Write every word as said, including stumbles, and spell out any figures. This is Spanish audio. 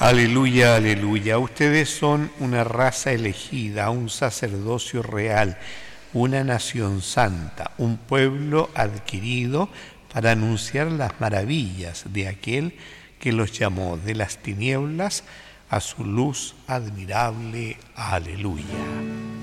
Aleluya, aleluya. Ustedes son una raza elegida, un sacerdocio real, una nación santa, un pueblo adquirido para anunciar las maravillas de aquel que los llamó de las tinieblas a su luz admirable. Aleluya.